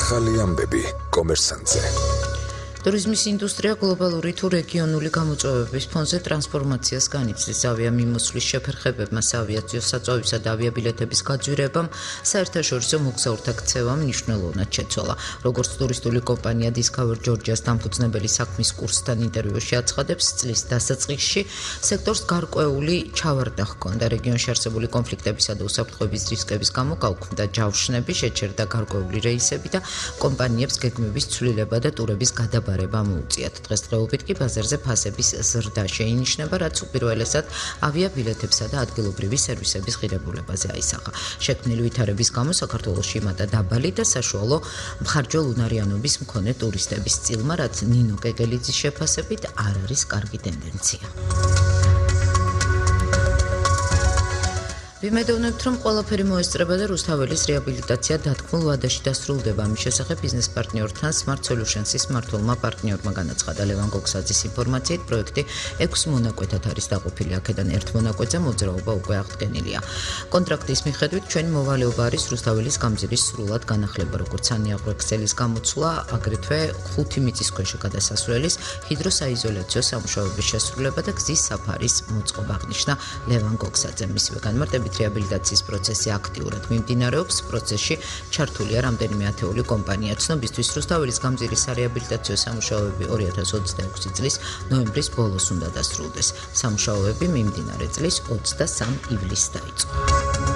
ახალი ამბები კომერსანტზე. Turizmis ინდუსტრია გლობალური თუ რეგიონული გამოწვევების ფონზე ტრანსფორმაციას განიცდის. ავიამიმოსვლის შეფერხებებმა, საავიაციო საწვავისა და ავიაბილეთების გაძვირებამ, საერთაშორისო მოგზაურთა ქცევამ მნიშვნელოვნად შეცვალა. როგორც ტურისტული კომპანია Discover Georgia-ს დამფუძნებელი საქმის კურსთან ინტერვიუში აცხადებს, წლის დასაწყისში სექტორს გარკვეული ჩავარდა ჰქონდა. რეგიონში არსებული კონფლიქტებისა და უსაფრთხოების რისკების გამო გაუქმდა ჯავშნები, შეჩერდა გარკვეული რეისები და კომპანიებს გეგმების ცვლილება და ტურების გადაბარება მოუწიათ. დღესდღეობით კი ბაზარზე ფასების ზრდა შეინიშნება, რაც უპირველესად ავიაბილეთებსა და ადგილობრივი სერვისების ღირებულებაზე აისახა. შექმნილი ვითარების გამო საქართველოში იმატა დაბალი და საშუალო მხარჯველ უნარიანობის მქონე ტურისტების წილმა, რაც ნინო კეკელიძის შეფასებით არ არის კარგი ტენდენცია. ვიმედოვნებთ, რომ ყველაფერი მოესწრება და რუსთაველის რეაბილიტაცია დათქმულ ვადაში დასრულდება. ამის შესახებ ბიზნეს პარტნიორთან Smart Solutions-ის მმართველმა პარტნიორმა განაცხადა. ლევან გოგსაძის ინფორმაციით, პროექტი 6 მონაკვეთად არის დაყოფილი. აქედან ერთ მონაკვეთზე მოძრაობა უკვე აღდგენილია. კონტრაქტის მიხედვით, ჩვენი მოვალეობა არის რუსთაველის გამზირის სრულად განახლება, როგორც სანიაღვრექსელის გამოცვლა, აგრეთვე 5 მიწისქვეშა გადასასვლელის ჰიდროსაიზოლაციო სამუშაოების შესრულება და გზის საფარის მოწყობა, აღნიშნა ლევან გოგსაძე. მისივე განმარტებით, რეაბილიტაციის პროცესი აქტიურად მიმდინარეობს. პროცესში ჩართულია რამდენიმე ათეული კომპანია. ცნობისთვის, რუსთაველის გამზირისარეაბილიტაციო სამუშაოები 2026 წლის ნოემბრის ბოლოს უნდა დასრულდეს. სამუშაოები მიმდინარე წლის 23 ივლისს დაიწყო.